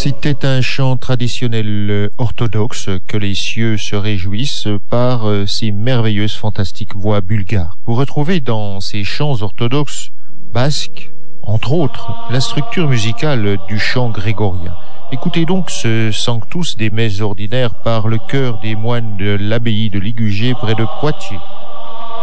C'était un chant traditionnel orthodoxe que les cieux se réjouissent par ces merveilleuses fantastiques voix bulgares. Vous retrouvez dans ces chants orthodoxes basques, entre autres, la structure musicale du chant grégorien. Écoutez donc ce Sanctus des messes ordinaires par le chœur des moines de l'abbaye de Ligugé près de Poitiers.